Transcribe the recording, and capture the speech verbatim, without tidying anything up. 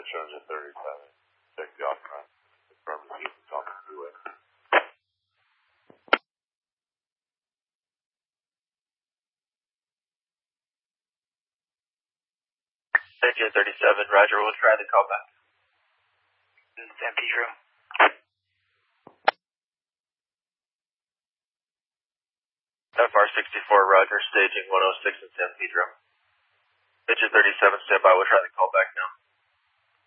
Charger thirty-seven. Check the off front. Confirm the units on the freeway. Engine thirty-seven, Roger, we'll try the call back. It's empty room. F R sixty-four, Roger, staging one oh six in San Pedro. Engine thirty-seven, stand by, we'll try the call back now.